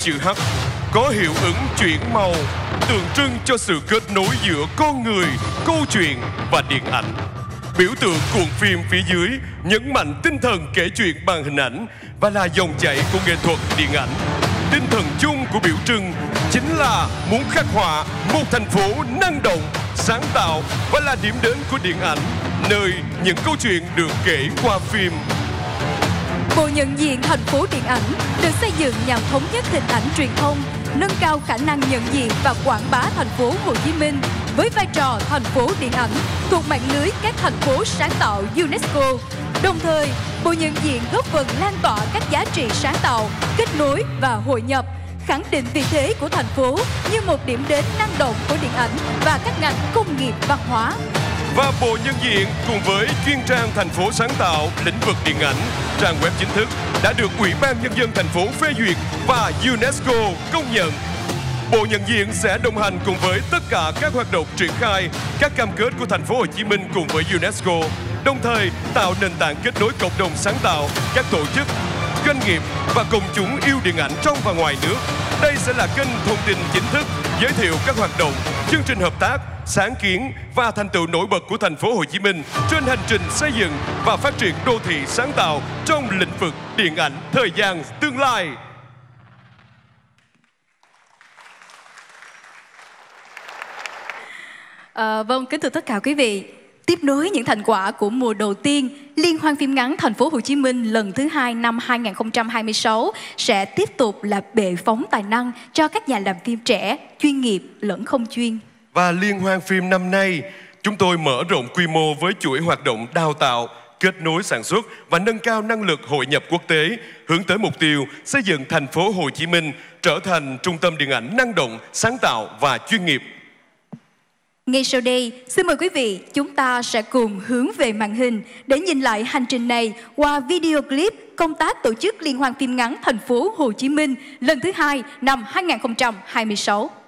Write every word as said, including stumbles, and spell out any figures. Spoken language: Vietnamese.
chữ H, có hiệu ứng chuyển màu, tượng trưng cho sự kết nối giữa con người, câu chuyện và điện ảnh. Biểu tượng cuộn phim phía dưới nhấn mạnh tinh thần kể chuyện bằng hình ảnh và là dòng chảy của nghệ thuật điện ảnh. Tinh thần chung của biểu trưng chính là muốn khắc họa một thành phố năng động, sáng tạo và là điểm đến của điện ảnh, nơi những câu chuyện được kể qua phim. Bộ nhận diện thành phố điện ảnh được xây dựng nhằm thống nhất hình ảnh truyền thông, nâng cao khả năng nhận diện và quảng bá thành phố Hồ Chí Minh với vai trò thành phố điện ảnh thuộc mạng lưới các thành phố sáng tạo UNESCO. Đồng thời, bộ nhận diện góp phần lan tỏa các giá trị sáng tạo, kết nối và hội nhập, khẳng định vị thế của thành phố như một điểm đến năng động của điện ảnh và các ngành công nghiệp văn hóa. Và bộ nhận diện cùng với chuyên trang thành phố sáng tạo lĩnh vực điện ảnh, trang web chính thức đã được Ủy ban Nhân dân thành phố phê duyệt và UNESCO công nhận. Bộ nhận diện sẽ đồng hành cùng với tất cả các hoạt động triển khai các cam kết của thành phố Hồ Chí Minh cùng với UNESCO, đồng thời tạo nền tảng kết nối cộng đồng sáng tạo, các tổ chức, doanh nghiệp và công chúng yêu điện ảnh trong và ngoài nước. Đây sẽ là kênh thông tin chính thức giới thiệu các hoạt động, chương trình hợp tác, sáng kiến và thành tựu nổi bật của thành phố Hồ Chí Minh trên hành trình xây dựng và phát triển đô thị sáng tạo trong lĩnh vực điện ảnh thời gian tương lai. À, vâng, kính thưa tất cả quý vị, tiếp nối những thành quả của mùa đầu tiên, Liên hoan phim ngắn Thành phố Hồ Chí Minh lần thứ hai năm hai nghìn không trăm hai mươi sáu sẽ tiếp tục là bệ phóng tài năng cho các nhà làm phim trẻ, chuyên nghiệp lẫn không chuyên. Và Liên hoan phim năm nay, chúng tôi mở rộng quy mô với chuỗi hoạt động đào tạo, kết nối sản xuất và nâng cao năng lực hội nhập quốc tế, hướng tới mục tiêu xây dựng Thành phố Hồ Chí Minh trở thành trung tâm điện ảnh năng động, sáng tạo và chuyên nghiệp. Ngay sau đây, xin mời quý vị chúng ta sẽ cùng hướng về màn hình để nhìn lại hành trình này qua video clip công tác tổ chức Liên hoan phim ngắn Thành phố Hồ Chí Minh lần thứ hai năm hai nghìn không trăm hai mươi sáu.